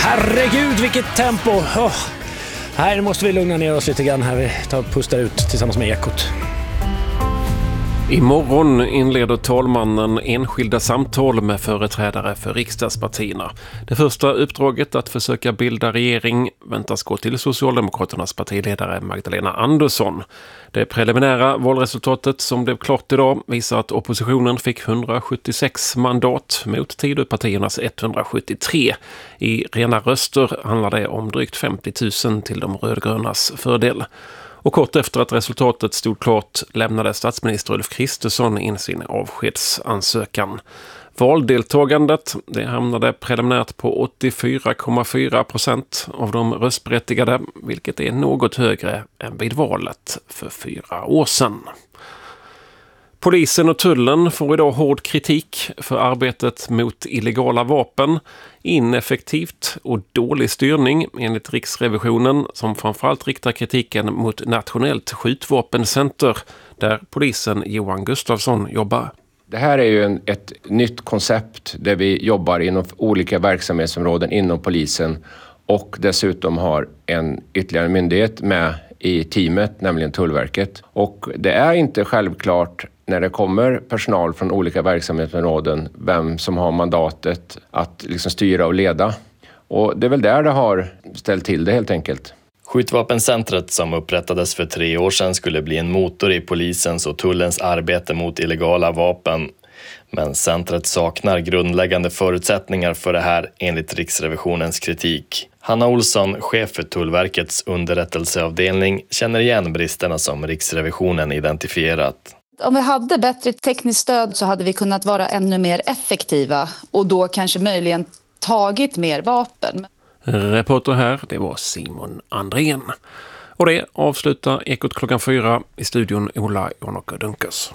Herregud, vilket tempo! Här måste vi lugna ner oss lite grann här. Vi tar och pustar ut tillsammans med Ekot. Imorgon inleder talmannen enskilda samtal med företrädare för riksdagspartierna. Det första uppdraget att försöka bilda regering väntas gå till Socialdemokraternas partiledare Magdalena Andersson. Det preliminära valresultatet som blev klart idag visar att oppositionen fick 176 mandat mot Tidöpartiernas 173. I rena röster handlar det om drygt 50 000 till de rödgrönas fördel. Och kort efter att resultatet stod klart lämnade statsminister Ulf Kristersson in sin avskedsansökan. Valdeltagandet det hamnade preliminärt på 84,4% av de röstberättigade, vilket är något högre än vid valet för 4 år sedan. Polisen och tullen får idag hård kritik för arbetet mot illegala vapen, ineffektivt och dålig styrning enligt Riksrevisionen som framförallt riktar kritiken mot Nationellt skjutvapencenter där polisen Johan Gustafsson jobbar. Det här är ju ett nytt koncept där vi jobbar inom olika verksamhetsområden inom polisen och dessutom har en ytterligare myndighet med i teamet, nämligen Tullverket. Och det är inte självklart när det kommer personal från olika verksamhetsområden vem som har mandatet att liksom styra och leda. Och det är väl där det har ställt till det helt enkelt. Skjutvapencentret som upprättades för 3 år sedan skulle bli en motor i polisens och tullens arbete mot illegala vapen. Men centret saknar grundläggande förutsättningar för det här enligt Riksrevisionens kritik. Hanna Olsson, chef för Tullverkets underrättelseavdelning, känner igen bristerna som Riksrevisionen identifierat. Om vi hade bättre tekniskt stöd så hade vi kunnat vara ännu mer effektiva och då kanske möjligen tagit mer vapen. Reporter här, det var Simon Andrén. Och det avslutar Ekot klockan 4 i studion Ola Jonocke Dunkers.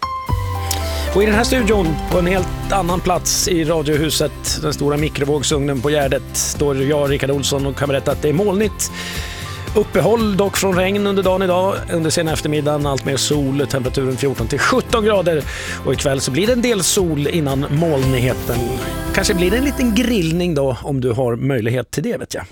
Och i den här studion, på en helt annan plats i Radiohuset, den stora mikrovågsugnen på Gärdet, står jag, Rickard Olsson, och kan berätta att det är molnigt. Uppehåll dock från regn under dagen idag. Under sen eftermiddagen allt mer sol, temperaturen 14-17 grader. Och ikväll så blir det en del sol innan molnigheten. Kanske blir det en liten grillning då om du har möjlighet till det, vet jag.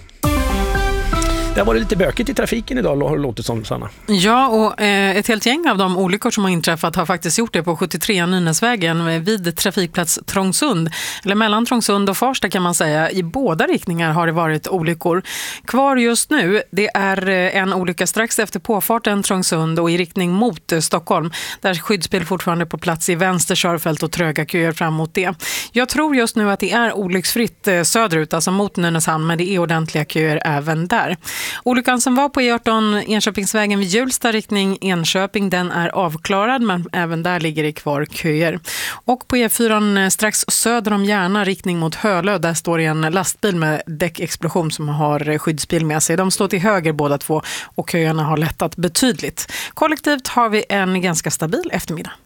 Det har varit lite bökigt i trafiken idag, har det låtit som, Sanna. Ja, och ett helt gäng av de olyckor som har inträffat har faktiskt gjort det på 73 Nynäsvägen vid trafikplats Trångsund. Eller mellan Trångsund och Farsta kan man säga. I båda riktningar har det varit olyckor. Kvar just nu, det är en olycka strax efter påfarten Trångsund och i riktning mot Stockholm. Där skyddsbil fortfarande på plats i vänster körfält och tröga köer fram mot det. Jag tror just nu att det är olycksfritt söderut, alltså mot Nynäshamn, men det är ordentliga köer även där. Olyckan som var på E18 Enköpingsvägen vid Hjulsta riktning Enköping, den är avklarad, men även där ligger det kvar köer. Och på E4 strax söder om Järna riktning mot Hölö, där står en lastbil med däckexplosion som har skyddsbil med sig. De står till höger båda två och köerna har lättat betydligt. Kollektivt har vi en ganska stabil eftermiddag.